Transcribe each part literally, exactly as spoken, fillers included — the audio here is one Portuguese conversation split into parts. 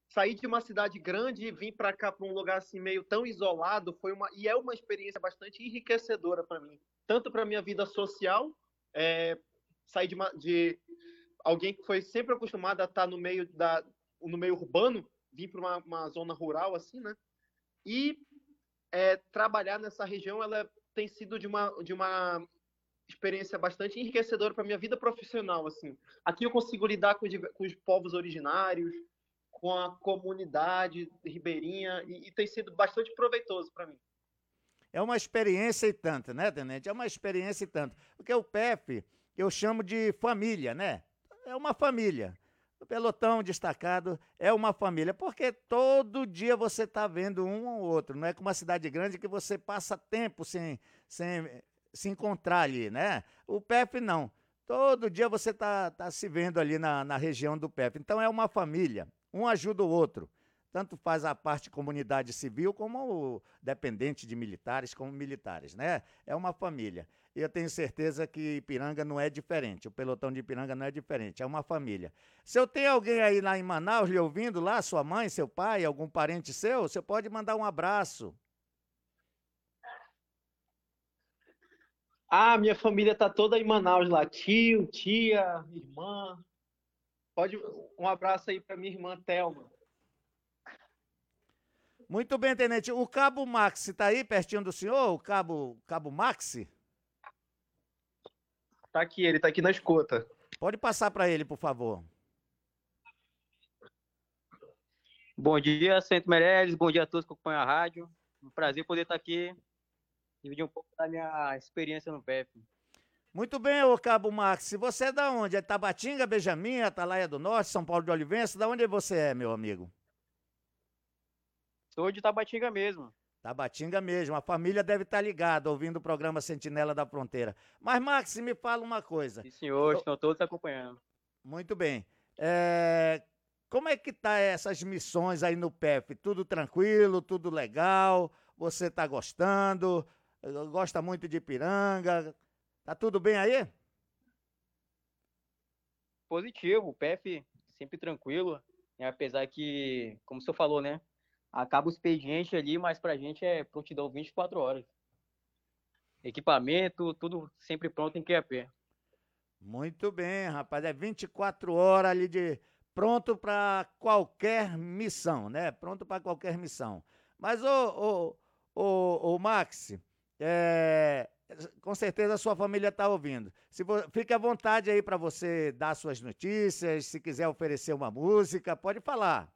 sair de uma cidade grande e vir para cá, para um lugar assim meio tão isolado, foi uma e é uma experiência bastante enriquecedora para mim, tanto para minha vida social, é, sair de, uma, de alguém que foi sempre acostumado a estar no meio da no meio urbano, vir para uma, uma zona rural assim, né? E é, trabalhar nessa região, ela tem sido de uma de uma experiência bastante enriquecedora para minha vida profissional, assim. Aqui eu consigo lidar com, com os povos originários, com a comunidade ribeirinha, e, e tem sido bastante proveitoso para mim. É uma experiência e tanto, né, Tenente? É uma experiência e tanto. Porque o P F eu chamo de família, né? É uma família. O pelotão destacado é uma família, porque todo dia você está vendo um ou outro. Não é como uma cidade grande que você passa tempo sem, sem se encontrar ali, né? O P F não. Todo dia você está tá se vendo ali na, na região do P F. Então é uma família. Um ajuda o outro. Tanto faz a parte comunidade civil como o dependente de militares, como militares, né? É uma família. E eu tenho certeza que Ipiranga não é diferente. O pelotão de Ipiranga não é diferente. É uma família. Se eu tenho alguém aí lá em Manaus lhe ouvindo lá, sua mãe, seu pai, algum parente seu, você pode mandar um abraço. Ah, minha família tá toda em Manaus lá, tio, tia, irmã. Pode um abraço aí para minha irmã Thelma. Muito bem, tenente. O Cabo Maxi está aí pertinho do senhor? O Cabo, Cabo Maxi? Tá aqui, ele tá aqui na escuta. Pode passar para ele, por favor. Bom dia, Centro Meireles. Bom dia a todos que acompanham a rádio. Um prazer poder estar aqui, dividir um pouco da minha experiência no P F. Muito bem, ô Cabo Maxi. Você é da onde? É Tabatinga, Benjamin, Atalaia do Norte, São Paulo de Olivença? Da onde você é, meu amigo? Sou de Tabatinga mesmo. Tabatinga mesmo. A família deve estar ligada, ouvindo o programa Sentinela da Fronteira. Mas, Maxi, me fala uma coisa. Sim, senhor, estão todos acompanhando. Muito bem. É... Como é que tá essas missões aí no P F? Tudo tranquilo, tudo legal? Você está gostando? Gosta muito de Ipiranga? Tá tudo bem aí? Positivo, o P F sempre tranquilo, né? Apesar que, como o senhor falou, né? Acaba o expediente ali, mas pra gente é prontidão vinte e quatro horas. Equipamento, tudo sempre pronto em Q A P. Muito bem, rapaz. É vinte e quatro horas ali de pronto para qualquer missão, né? Pronto para qualquer missão. Mas, ô, ô, ô, ô Max, é, com certeza a sua família está ouvindo. Se vo, fique à vontade aí para você dar suas notícias, se quiser oferecer uma música, pode falar.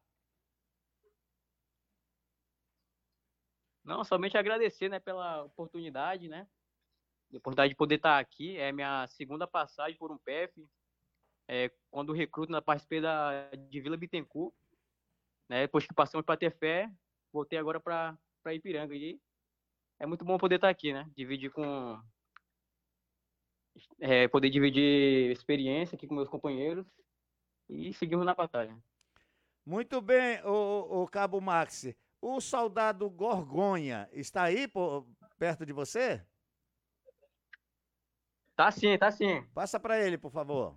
Não, somente agradecer, né, pela oportunidade, né? A oportunidade de poder estar aqui. É minha segunda passagem por um P F. É, quando recruto, participei da, de Vila Bittencourt, né? Depois que passamos para Tefé, voltei agora para Ipiranga. E é muito bom poder estar aqui, né? Dividir com. É, poder dividir experiência aqui com meus companheiros e seguimos na batalha. Muito bem, o, o Cabo Maxi. O soldado Gorgonha está aí por, perto de você? Tá sim, tá sim. Passa para ele, por favor.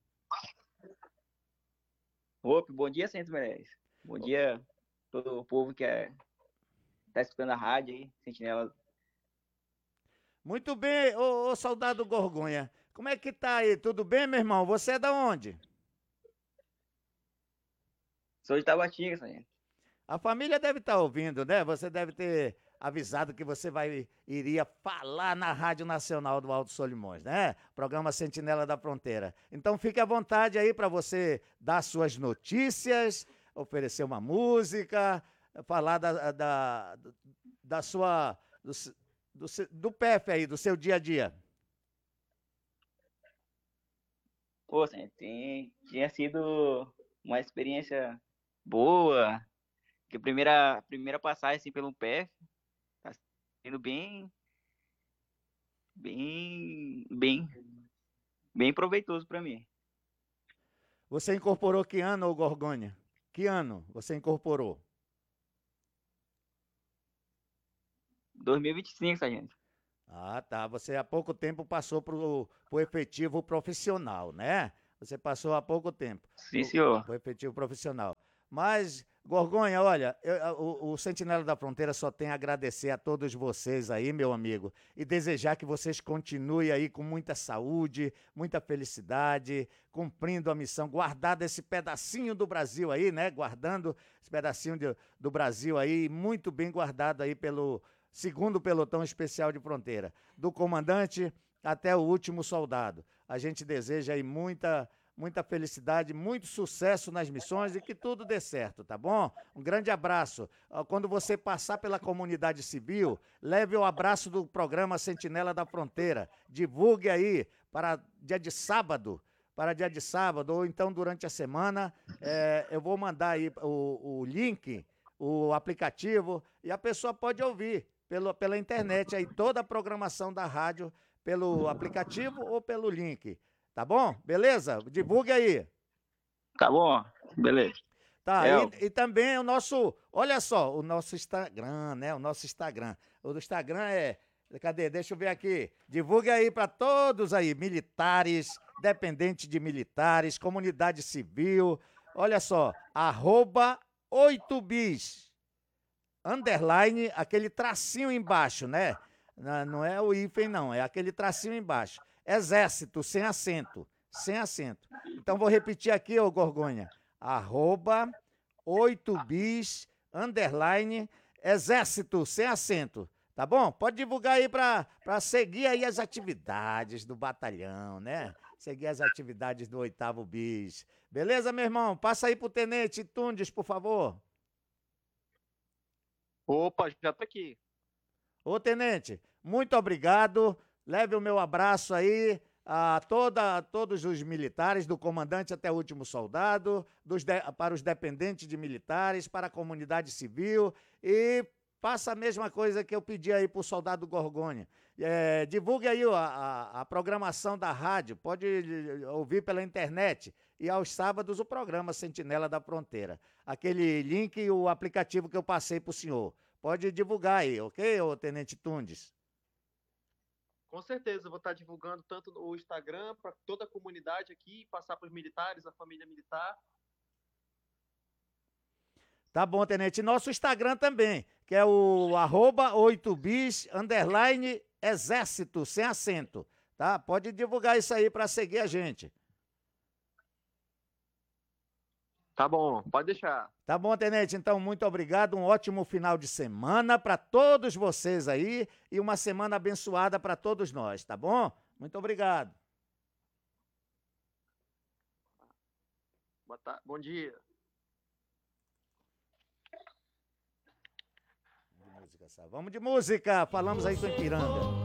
Opa, bom dia, Centro Meireles. Bom dia todo o povo que é, tá escutando a rádio aí, Sentinela. Muito bem, ô, ô soldado Gorgonha. Como é que tá aí? Tudo bem, meu irmão? Você é da onde? Sou de Tabatinga, Senhor. A família deve estar ouvindo, né? Você deve ter avisado que você vai iria falar na Rádio Nacional do Alto Solimões, né? Programa Sentinela da Fronteira. Então fique à vontade aí para você dar suas notícias, oferecer uma música, falar da, da, da sua do, do, do P F aí, do seu dia a dia. Pô, Senhor, tem, tinha sido uma experiência boa, que a primeira, a primeira passagem assim, pelo P F tá sendo bem, bem, bem, bem proveitoso para mim. Você incorporou que ano, ô Gorgonha? Que ano você incorporou? dois mil e vinte e cinco, sargento. Ah, tá. Você há pouco tempo passou para o efetivo profissional, né? Você passou há pouco tempo Sim, senhor. para o efetivo profissional. Mas, Gorgonha, olha, eu- o, o Sentinela da Fronteira só tem a agradecer a todos vocês aí, meu amigo, e desejar que vocês continuem aí com muita saúde, muita felicidade, cumprindo a missão, guardado esse pedacinho do Brasil aí, né? Guardando esse pedacinho de- do Brasil aí, muito bem guardado aí pelo segundo Pelotão Especial de Fronteira, do comandante até o último soldado. A gente deseja aí muita muita felicidade, muito sucesso nas missões e que tudo dê certo, tá bom? Um grande abraço. Ó, quando você passar pela comunidade civil, leve o abraço do programa Sentinela da Fronteira. Divulgue aí para dia de sábado, para dia de sábado, ou então durante a semana, eh, eu vou mandar aí o, o link, o aplicativo, e a pessoa pode ouvir pelo, pela internet aí toda a programação da rádio pelo aplicativo ou pelo link. Tá bom? Beleza? Divulgue aí. Tá bom, beleza. Tá, É, e, e também o nosso, olha só, o nosso Instagram, né? O nosso Instagram. O do Instagram é, cadê? Deixa eu ver aqui. Divulgue aí para todos aí, militares, dependentes de militares, comunidade civil. Olha só, arroba oito bis, underline, aquele tracinho embaixo, né? Não, não é o hífen, não, é aquele tracinho embaixo. Exército, sem acento, sem acento. Então vou repetir aqui, ô Gorgonha. Arroba oito bis, underline, exército, sem acento. Tá bom? Pode divulgar aí para seguir aí as atividades do batalhão, né? Seguir as atividades do oitavo bis. Beleza, meu irmão? Passa aí pro Tenente Tundes, por favor. Opa, já tô aqui. Ô, Tenente, muito obrigado. Leve o meu abraço aí a, toda, a todos os militares, do comandante até o último soldado, dos de, para os dependentes de militares, para a comunidade civil e faça a mesma coisa que eu pedi aí para o soldado Gorgonha. É, divulgue aí a, a, a programação da rádio, pode ouvir pela internet e aos sábados o programa Sentinela da Fronteira. Aquele link e o aplicativo que eu passei para o senhor. Pode divulgar aí, ok, ô Tenente Tundes? Com certeza, eu vou estar divulgando tanto o Instagram para toda a comunidade aqui, passar para os militares, a família militar. Tá bom, Tenente. E nosso Instagram também, que é o arroba oito bis, underline, exército, sem acento. Tá? Pode divulgar isso aí para seguir a gente. Tá bom, pode deixar. Tá bom, Tenente? Então, muito obrigado. Um ótimo final de semana para todos vocês aí e uma semana abençoada para todos nós, tá bom? Muito obrigado. Boa tarde. Bom dia. Vamos de música. Falamos aí com o Ipiranga.